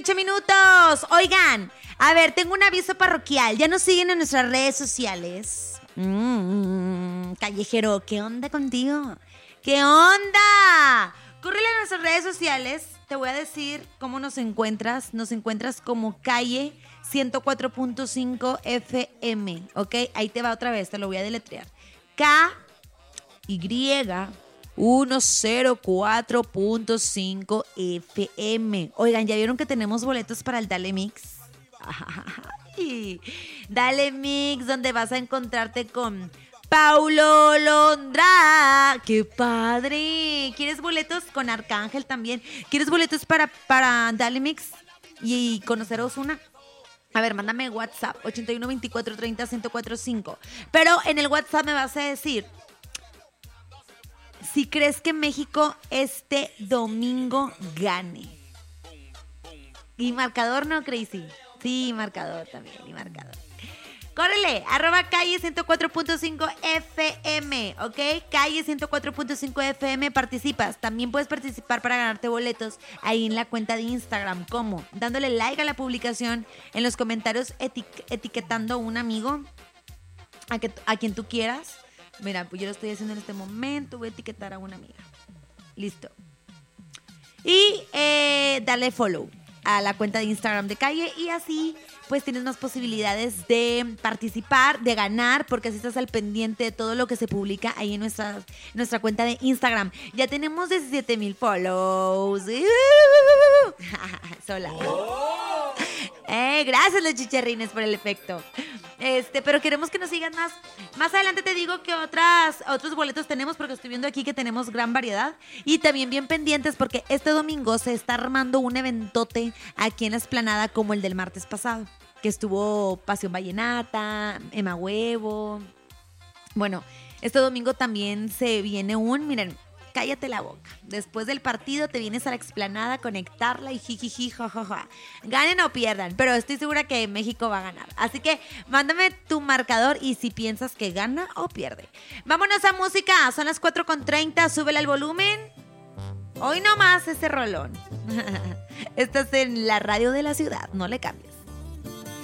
38 minutos. Oigan, a ver, tengo un aviso parroquial. Ya nos siguen en nuestras redes sociales. Callejero, ¿qué onda contigo? ¿Qué onda? Córrele a nuestras redes sociales. Te voy a decir cómo nos encuentras. Nos encuentras como Calle 104.5 FM, ¿ok? Ahí te va otra vez, te lo voy a deletrear. KY104.5 FM. Oigan, ¿ya vieron que tenemos boletos para el Dale Mix? Ay, Dale Mix, donde vas a encontrarte con Paulo Londra. ¡Qué padre! ¿Quieres boletos con Arcángel también? ¿Quieres boletos para Dale Mix y conocer a Ozuna? A ver, mándame WhatsApp 81 24 30 1045. Pero en el WhatsApp me vas a decir si crees que México este domingo gane. Y marcador, ¿no, Crazy? Sí, marcador también, y marcador. Córrele, @calle 104.5 FM, ¿ok? Calle 104.5 FM, participas. También puedes participar para ganarte boletos ahí en la cuenta de Instagram. ¿Cómo? Dándole like a la publicación, en los comentarios etiquetando a un amigo, a quien tú quieras. Mira, pues yo lo estoy haciendo en este momento, voy a etiquetar a una amiga. Listo. Y darle follow a la cuenta de Instagram de Calle y así pues tienes más posibilidades de participar, de ganar, porque así estás al pendiente de todo lo que se publica ahí en nuestra cuenta de Instagram. Ya tenemos 17,000 follows. Sola. Gracias los chicharrines por el efecto. Pero queremos que nos sigan más. Más adelante te digo que otros boletos tenemos, porque estoy viendo aquí que tenemos gran variedad. Y también bien pendientes porque este domingo se está armando un eventote aquí en la Explanada como el del martes pasado, que estuvo Pasión Vallenata, Emma Huevo. Bueno, este domingo también se viene miren, cállate la boca. Después del partido te vienes a la Explanada a conectarla y jijiji, jajaja. Ganen o pierdan, pero estoy segura que México va a ganar. Así que mándame tu marcador y si piensas que gana o pierde. Vámonos a música, son las 4:30, súbele al volumen. Hoy nomás ese rolón. Estás en la radio de la ciudad, no le cambies.